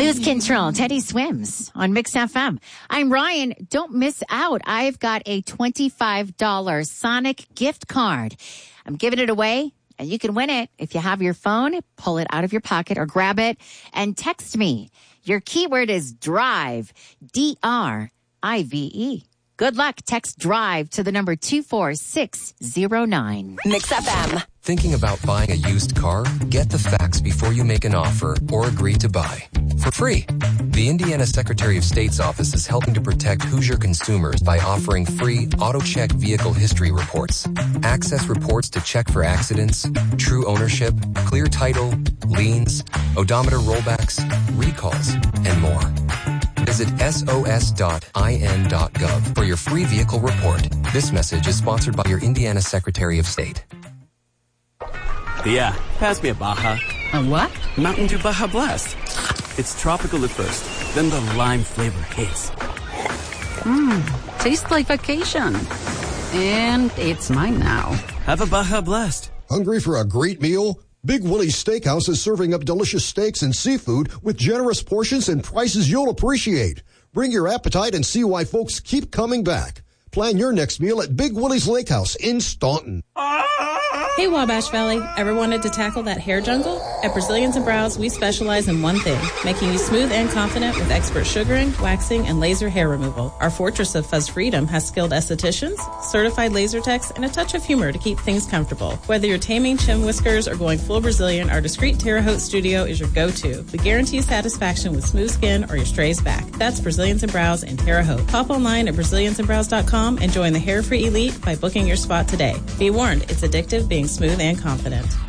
Lose control. Teddy Swims on Mix FM. I'm Ryan. Don't miss out. I've got a $25 Sonic gift card. I'm giving it away, and you can win it if you have your phone. Pull it out of your pocket or grab it and text me. Your keyword is DRIVE, DRIVE. Good luck. Text DRIVE to the number 24609. Mix FM. Thinking about buying a used car? Get the facts before you make an offer or agree to buy. For free. The Indiana Secretary of State's office is helping to protect Hoosier consumers by offering free AutoCheck vehicle history reports. Access reports to check for accidents, true ownership, clear title, liens, odometer rollbacks, recalls, and more. Visit sos.in.gov for your free vehicle report. This message is sponsored by your Indiana Secretary of State. Yeah, pass me a Baja. A what? Mountain Dew Baja Blast. It's tropical at first, then the lime flavor hits. Tastes like vacation. And it's mine now. Have a Baja Blast. Hungry for a great meal? Big Willie's Steakhouse is serving up delicious steaks and seafood with generous portions and prices you'll appreciate. Bring your appetite and see why folks keep coming back. Plan your next meal at Big Willie's Lake House in Staunton. Hey, Wabash Valley. Ever wanted to tackle that hair jungle? At Brazilians and Brows, we specialize in one thing, making you smooth and confident with expert sugaring, waxing, and laser hair removal. Our fortress of fuzz freedom has skilled estheticians, certified laser techs, and a touch of humor to keep things comfortable. Whether you're taming chin whiskers or going full Brazilian, our discreet Terre Haute studio is your go-to. We guarantee satisfaction with smooth skin or your strays back. That's Brazilians and Brows in Terre Haute. Hop online at braziliansandbrows.com and join the hair-free elite by booking your spot today. Be warned, it's addictive being smooth and confident.